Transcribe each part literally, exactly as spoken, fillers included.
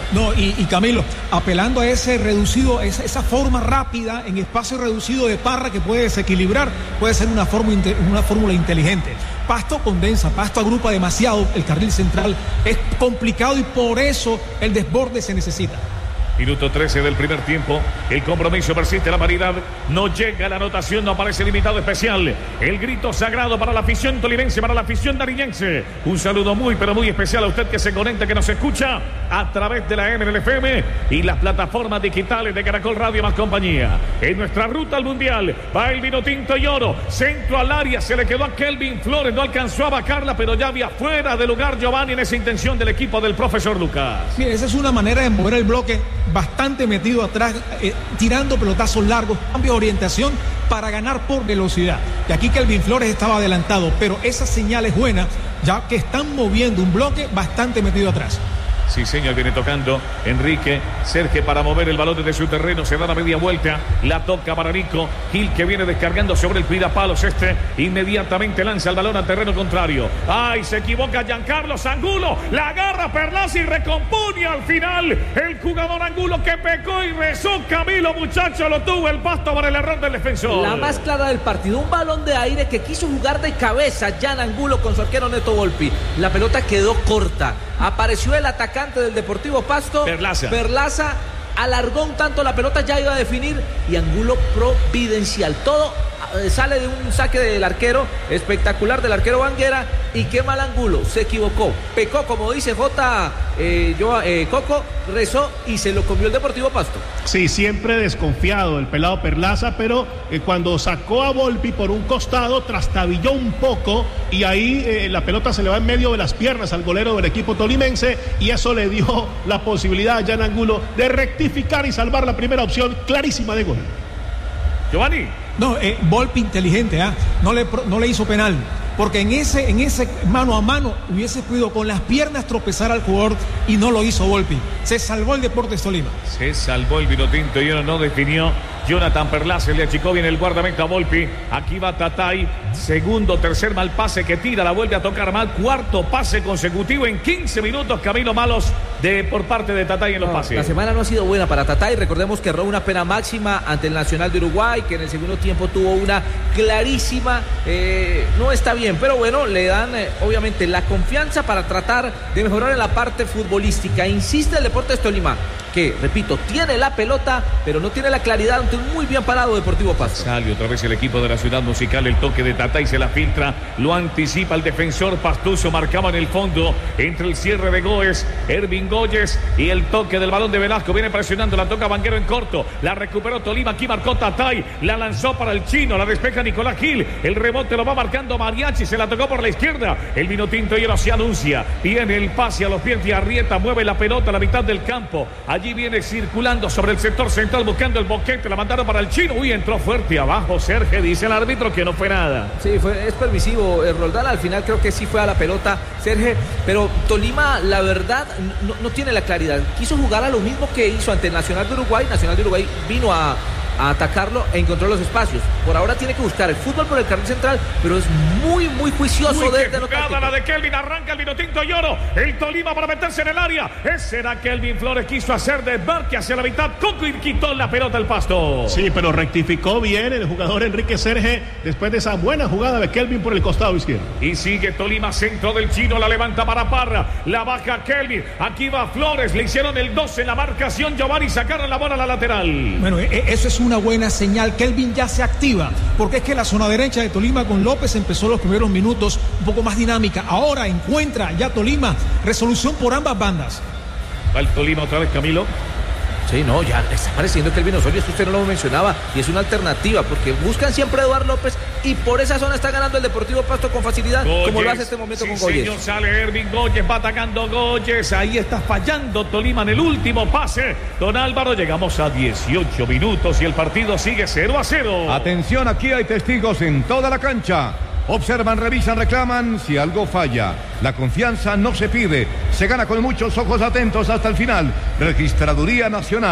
No, y, y Camilo, apelando a ese reducido, esa, esa forma rápida en espacio reducido de Parra que puede desequilibrar, puede ser una fórmula, una fórmula inteligente. Pasto condensa, Pasto agrupa demasiado el carril central, es complicado y por eso el desborde se necesita. Minuto trece del primer tiempo. El compromiso persiste, la paridad. No llega la anotación, no aparece el invitado especial. El grito sagrado para la afición tolimense, para la afición nariñense. Un saludo muy, pero muy especial a usted que se conecta, que nos escucha a través de la M N L F M y las plataformas digitales de Caracol Radio más compañía. En nuestra ruta al Mundial va el vino tinto y oro. Centro al área, se le quedó a Kelvin Flores. No alcanzó a vacarla, pero ya había fuera de lugar Giovanni en esa intención del equipo del profesor Lucas. Sí, esa es una manera de mover el bloque bastante metido atrás, eh, tirando pelotazos largos, cambio de orientación para ganar por velocidad. Y aquí Kelvin Flores estaba adelantado, pero esa señal es buena, ya que están moviendo un bloque bastante metido atrás. Sí, señor, viene tocando Enrique Sergio para mover el balón desde su terreno, se da la media vuelta, la toca para Nico Gil, que viene descargando sobre el cuidapalos. Este inmediatamente lanza el balón al terreno contrario. ¡Ay, se equivoca Giancarlo Angulo! La agarra Perlaza y recompone al final el jugador Angulo, que pecó y rezó. Camilo, muchacho, lo tuvo el Pasto por el error del defensor. La más clara del partido, un balón de aire que quiso jugar de cabeza Jan Angulo con su arquero Neto Volpi. La pelota quedó corta. Apareció el atacante del Deportivo Pasto, Perlaza. Perlaza alargó un tanto la pelota, ya iba a definir, y Angulo providencial. Todo eh, sale de un saque del arquero, espectacular del arquero Banguera, y qué mal Angulo, se equivocó, pecó, como dice J. Eh, yo, eh, Coco, rezó y se lo comió el Deportivo Pasto. Sí, siempre desconfiado el pelado Perlaza, pero eh, cuando sacó a Volpi por un costado, trastabilló un poco y ahí eh, la pelota se le va en medio de las piernas al golero del equipo tolimense, y eso le dio la posibilidad a Jan Angulo de rectificar y salvar la primera opción clarísima de gol. Giovanni. No, eh, Volpi inteligente, ¿ah? no, le, no le hizo penal. Porque en ese, en ese mano a mano hubiese podido con las piernas tropezar al jugador y no lo hizo Volpi. Se salvó el Deportes Tolima. Se salvó el vinotinto y ahora no definió Jonathan Perlaza, le achicó bien el guardameta a Volpi. Aquí va Tatay, segundo, tercer mal pase que tira, la vuelve a tocar mal, cuarto pase consecutivo en quince minutos. Camilo malos de, por parte de Tatay en los no, pases. La semana no ha sido buena para Tatay, recordemos que erró una pena máxima ante el Nacional de Uruguay, que en el segundo tiempo tuvo una clarísima, eh, no está bien, pero bueno, le dan eh, obviamente la confianza para tratar de mejorar en la parte futbolística. Insiste el Deportes Tolima, que, repito, tiene la pelota, pero no tiene la claridad ante un muy bien parado Deportivo Pasto. Sale otra vez el equipo de la Ciudad Musical, el toque de Tatay se la filtra, lo anticipa el defensor Pastuso, marcaba en el fondo, entre el cierre de Goes, Ervin Goyes y el toque del balón de Velasco, viene presionando, la toca Banguero en corto, la recuperó Tolima, aquí marcó Tatay, la lanzó para el chino, la despeja Nicolás Gil, el rebote lo va marcando Mariachi, se la tocó por la izquierda, el vino tinto y ahora se anuncia, viene el pase a los pies de Arrieta, mueve la pelota a la mitad del campo, allí viene circulando sobre el sector central buscando el boquete, la mandaron para el chino, uy, entró fuerte abajo Sergio, dice el árbitro que no fue nada. Sí, fue, es permisivo eh, Roldán, al final creo que sí fue a la pelota Sergio, pero Tolima la verdad no, no tiene la claridad, quiso jugar a lo mismo que hizo ante el Nacional de Uruguay, Nacional de Uruguay vino a a atacarlo e encontró los espacios. Por ahora tiene que buscar el fútbol por el carril central, pero es muy, muy juicioso. Uy, desde lo táctico. La de Kelvin, arranca el vinotinto y oro. El Tolima para meterse en el área. Ese era Kelvin Flores, quiso hacer desmarque hacia la mitad. Coco y quitó la pelota al Pasto. Sí, pero rectificó bien el jugador Enrique Serge después de esa buena jugada de Kelvin por el costado izquierdo. Y sigue Tolima, centro del chino, la levanta para Parra, la baja Kelvin. Aquí va Flores, le hicieron el doce en la marcación. Giovanni, sacaron la bola a la lateral. Bueno, eso es un una buena señal. Kelvin ya se activa, porque es que la zona derecha de Tolima con López empezó los primeros minutos un poco más dinámica. Ahora encuentra ya Tolima resolución por ambas bandas. Va el Tolima otra vez, Camilo. Sí, no, ya está apareciendo Kelvin Osorio, esto usted no lo mencionaba, y es una alternativa, porque buscan siempre a Eduardo López, y por esa zona está ganando el Deportivo Pasto con facilidad, Goyes, como lo hace este momento sí, con Goyes. Señor, sale Ervin Goyes, va atacando Goyes, ahí está fallando Tolima en el último pase. Don Álvaro, llegamos a dieciocho minutos y el partido sigue cero a cero. Atención, aquí hay testigos en toda la cancha. Observan, revisan, reclaman si algo falla. La confianza no se pide, se gana con muchos ojos atentos hasta el final. Registraduría Nacional,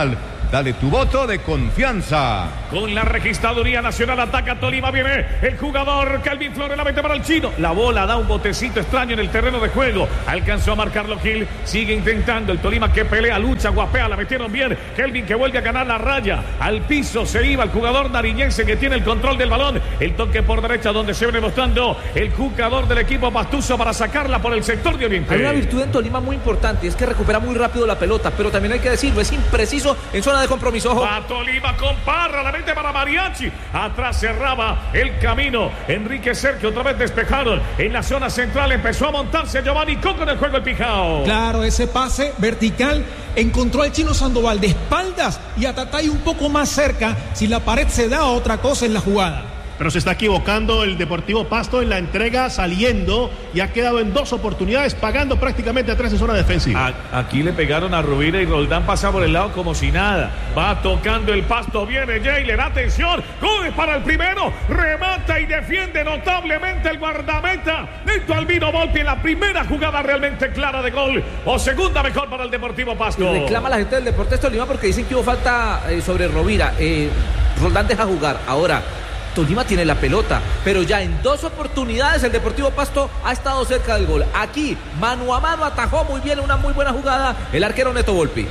Dale tu voto de confianza. Con la registraduría nacional ataca Tolima, viene el jugador Kelvin Flores, la mete para el chino. La bola da un botecito extraño en el terreno de juego. Alcanzó a marcarlo Gil, sigue intentando el Tolima que pelea, lucha, guapea, la metieron bien. Kelvin que vuelve a ganar la raya. Al piso se iba el jugador nariñense que tiene el control del balón. El toque por derecha donde se viene mostrando el jugador del equipo pastuso para sacarla por el sector de Oriente. Hay una virtud en Tolima muy importante, es que recupera muy rápido la pelota, pero también hay que decirlo, es impreciso en zona de compromiso. Ojo. Va Tolima con Parra, la mente para Mariachi. Atrás cerraba el camino Enrique Sergio, otra vez despejaron. En la zona central empezó a montarse Giovanni Coco en el juego el Pijao. Claro, ese pase vertical encontró al chino Sandoval de espaldas y a Tatay un poco más cerca. Si la pared se da, otra cosa en la jugada. Pero se está equivocando el Deportivo Pasto en la entrega saliendo y ha quedado en dos oportunidades pagando prácticamente a tres en zona defensiva. A, aquí le pegaron a Rubira y Roldán pasa por el lado como si nada. Va tocando el Pasto, viene Jailer, atención, gol para el primero, remata y defiende notablemente el guardameta. Neto Albino Volpi en la primera jugada realmente clara de gol o segunda mejor para el Deportivo Pasto. Y reclama la gente del Deportes Tolima porque dicen que hubo falta eh, sobre Rovira. Eh, Roldán deja jugar. Ahora Tolima tiene la pelota, pero ya en dos oportunidades el Deportivo Pasto ha estado cerca del gol. Aquí, mano a mano, atajó muy bien, una muy buena jugada el arquero Neto Volpi.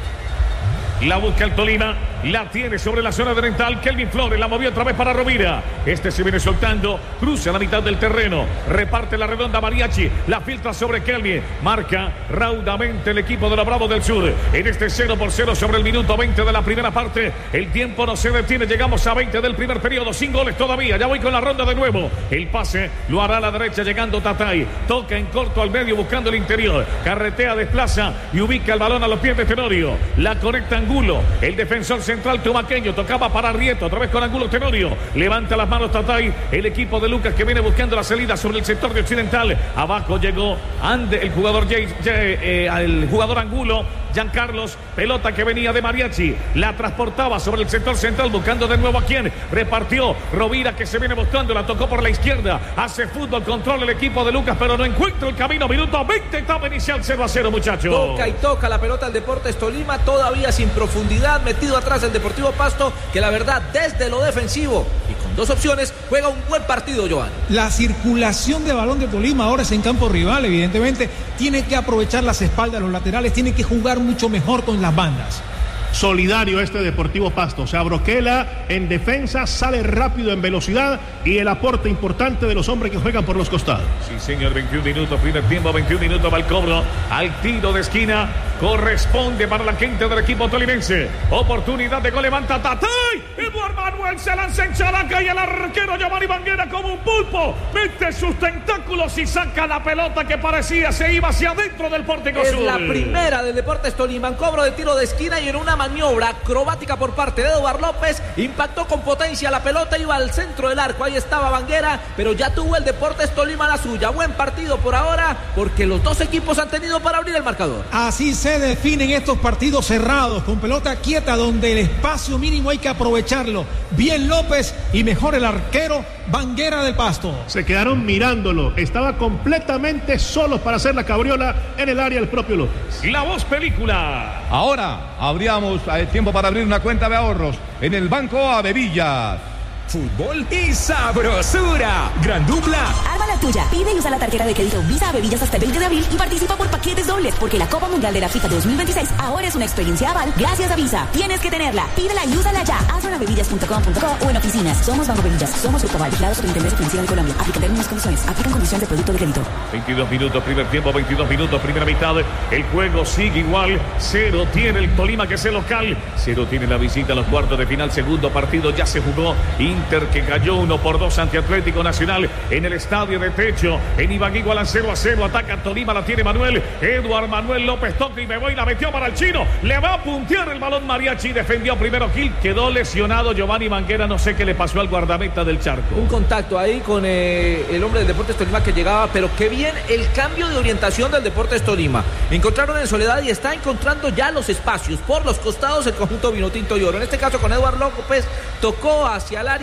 La busca el Tolima, la tiene sobre la zona oriental. Kelvin Flores la movió otra vez para Rovira. Este se viene soltando, cruza la mitad del terreno, reparte la redonda Mariachi, la filtra sobre Kelvin, marca raudamente el equipo de los Bravos del Sur. En este cero por cero sobre el minuto veinte de la primera parte, el tiempo no se detiene, llegamos a veinte del primer periodo, sin goles todavía. Ya voy con la ronda de nuevo. El pase lo hará a la derecha llegando Tatay, toca en corto al medio buscando el interior, carretea, desplaza y ubica el balón a los pies de Tenorio. La conecta Angulo, el defensor central tumaqueño, tocaba para Rieto, otra vez con Angulo Tenorio, levanta las manos Tatay, el equipo de Lucas que viene buscando la salida sobre el sector de occidental. Abajo llegó Ande, el jugador Jay, Jay, eh, el jugador Angulo, Giancarlos, pelota que venía de Mariachi, la transportaba sobre el sector central buscando de nuevo a quien repartió Rovira que se viene mostrando, la tocó por la izquierda, hace fútbol, control el equipo de Lucas pero no encuentra el camino. Minuto veinte, etapa inicial cero a cero, muchachos. Toca y toca la pelota el Deportes Tolima, todavía sin profundidad, metido atrás el Deportivo Pasto, que la verdad desde lo defensivo y con dos opciones juega un buen partido, Joan. La circulación de balón de Tolima ahora es en campo rival, evidentemente tiene que aprovechar las espaldas, los laterales, tiene que jugar mucho mejor con las bandas. Solidario este Deportivo Pasto, o sea, Broquela en defensa, sale rápido en velocidad y el aporte importante de los hombres que juegan por los costados. Sí señor, veintiún minutos, primer tiempo, veintiún minutos va el cobro, al tiro de esquina, corresponde para la gente del equipo tolimense. Oportunidad de gol, levanta Tatay, Eduardo Manuel se lanza en chalaca y el arquero Giovanni Banguera como un pulpo, mete sus tentáculos y saca la pelota que parecía se iba hacia adentro del pórtico es sur. Es la primera del Deportes Tolima, en cobro de tiro de esquina y en una maniobra acrobática por parte de Eduardo López, impactó con potencia la pelota, iba al centro del arco, ahí estaba Banguera, pero ya tuvo el Deportes Tolima la suya. Buen partido por ahora, porque los dos equipos han tenido para abrir el marcador. Así se definen estos partidos cerrados, con pelota quieta, donde el espacio mínimo hay que aprovecharlo. Bien López y mejor el arquero Banguera del Pasto. Se quedaron mirándolo, estaba completamente solo para hacer la cabriola en el área del propio López. La Voz Película. Ahora abríamos el tiempo para abrir una cuenta de ahorros en el Banco Avevillas. Fútbol y sabrosura. Gran dupla. Arma la tuya. Pide y usa la tarjeta de crédito Visa Bebillas hasta el veinte de abril y participa por paquetes dobles, porque la Copa Mundial de la FIFA dos mil veintiséis ahora es una experiencia aval gracias a Visa. Tienes que tenerla. Pídela y úsala ya. Hazlo en bebillas punto com punto co o en oficinas. Somos Banco Bebillas. Somos Grupo Aval. Vigilados por Intendencia Financiera de Colombia. Aplican términos y condiciones. Aplican condiciones de producto de crédito. veintidós minutos, primer tiempo, veintidós minutos, primera mitad. El juego sigue igual. Cero tiene el Tolima, que es el local. Cero tiene la visita a los cuartos de final. Segundo partido ya se jugó. Inter que cayó uno por dos ante Atlético Nacional en el estadio de Techo. En Ibagué igualan cero a cero. Ataca Tolima, la tiene Manuel. Eduardo Manuel López toca y me voy. La metió para el chino. Le va a puntear el balón Mariachi. Defendió primero Gil. Quedó lesionado Giovanni Banguera. No sé qué le pasó al guardameta del Charco. Un contacto ahí con eh, el hombre del Deportes Tolima que llegaba. Pero qué bien el cambio de orientación del Deportes Tolima. Encontraron en soledad y está encontrando ya los espacios por los costados el conjunto Vinotinto y Oro. En este caso con Eduardo López. Tocó hacia el área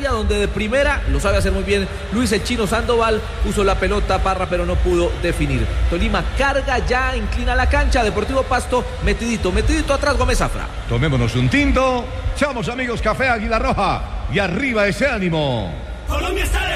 área donde de primera, lo sabe hacer muy bien Luis el Chino Sandoval, puso la pelota Parra pero no pudo definir. Tolima carga, ya inclina la cancha, Deportivo Pasto metidito, metidito atrás Gómez Zafra. Tomémonos un tinto, echamos amigos café Águila Roja y arriba ese ánimo. Colombia está